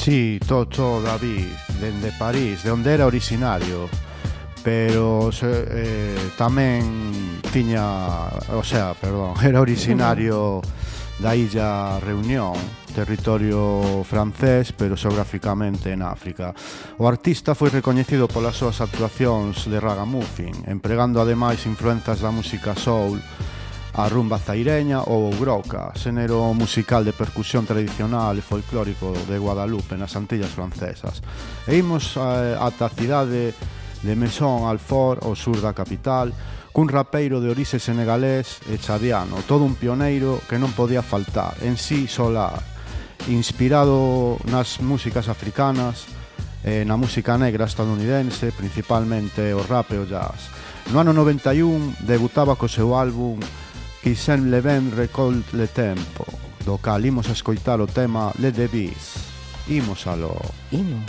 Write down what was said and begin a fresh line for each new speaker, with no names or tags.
Sí, Toto David, dende París, de onde era originario, pero tamén tiña, era originario da illa Reunión, territorio francés, pero xeográficamente en África. O artista foi recoñecido polas súas actuacións de ragamuffin, empregando ademais influenzas da música soul, a rumba zaireña ou o groca, xénero musical de percusión tradicional e folclórico de Guadalupe nas Antillas francesas. E imos ata a cidade de Maison Alfort, ao sur da capital, cun rapeiro de orixe senegalés e chadiano, todo un pioneiro que non podía faltar, en sí Solar, inspirado nas músicas africanas, na música negra estadounidense, principalmente o rap e o jazz. No ano 91 debutaba co seu álbum Qui s'en le ben recolte le tempo, do cal imos a escoitar o tema Le Devis. Imos aló.
Imos.